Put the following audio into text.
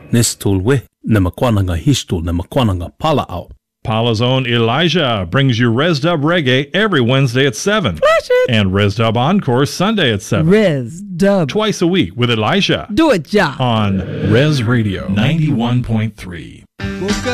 Nestulwe, Namakwananga Hishtul, Namakwananga Pala'au. Paula's own Elijah brings you Res Dub Reggae every Wednesday at 7. Flash it. And Res Dub Encore Sunday at 7. Res Dub. Twice a week with Elijah. Do it, Ja. On Res Radio 91.3.